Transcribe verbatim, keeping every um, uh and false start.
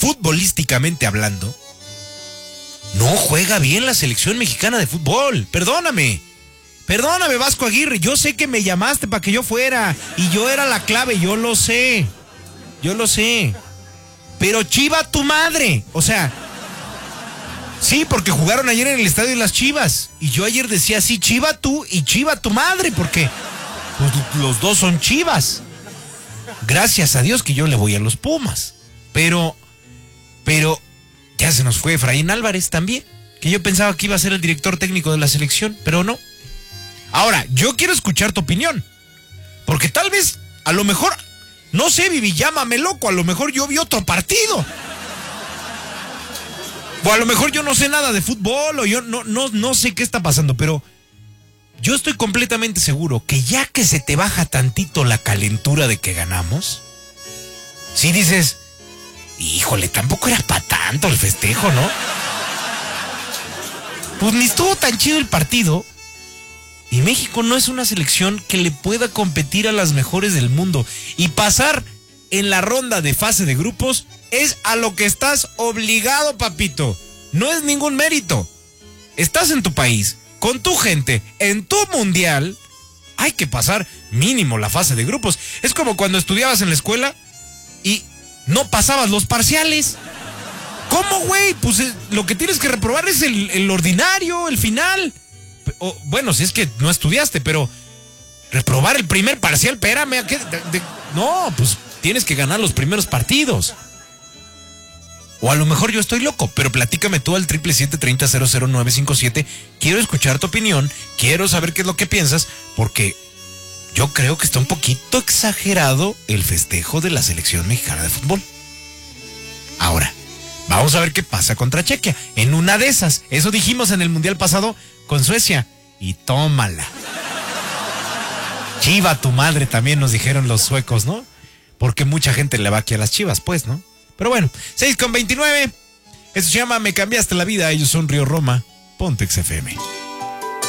futbolísticamente hablando, no juega bien la selección mexicana de fútbol. Perdóname. Perdóname, Vasco Aguirre. Yo sé que me llamaste para que yo fuera. Y yo era la clave, yo lo sé. Yo lo sé. Pero chiva tu madre. O sea, sí, porque jugaron ayer en el estadio de las Chivas. Y yo ayer decía, sí, chiva tú y chiva tu madre. Porque pues, los dos son Chivas. Gracias a Dios que yo le voy a los Pumas. Pero, pero... ya se nos fue Efraín Álvarez también, que yo pensaba que iba a ser el director técnico de la selección, pero no. Ahora, yo quiero escuchar tu opinión, porque tal vez, a lo mejor, no sé, Vivi, llámame loco, a lo mejor yo vi otro partido. O a lo mejor yo no sé nada de fútbol, o yo no, no, no sé qué está pasando, pero yo estoy completamente seguro que ya que se te baja tantito la calentura de que ganamos, si dices... híjole, tampoco era para tanto el festejo, ¿no? Pues ni estuvo tan chido el partido. Y México no es una selección que le pueda competir a las mejores del mundo. Y pasar en la ronda de fase de grupos es a lo que estás obligado, papito. No es ningún mérito. Estás en tu país, con tu gente, en tu mundial. Hay que pasar mínimo la fase de grupos. Es como cuando estudiabas en la escuela y... no pasabas los parciales. ¿Cómo, güey? Pues eh, lo que tienes que reprobar es el, el ordinario, el final. O, bueno, si es que no estudiaste, pero reprobar el primer parcial, espérame. ¿qué? De, de, no, pues tienes que ganar los primeros partidos. O a lo mejor yo estoy loco, pero platícame tú al triple siete treinta cero cero nueve cinco siete. Quiero escuchar tu opinión, quiero saber qué es lo que piensas, porque... yo creo que está un poquito exagerado el festejo de la selección mexicana de fútbol. Ahora, vamos a ver qué pasa contra Chequia. En una de esas, eso dijimos en el Mundial pasado con Suecia. Y tómala. Chiva tu madre también nos dijeron los suecos, ¿no? Porque mucha gente le va aquí a las Chivas, pues, ¿no? Pero bueno, seis con veintinueve. Esto se llama Me Cambiaste la Vida. Ellos son Río Roma. Pontex F M.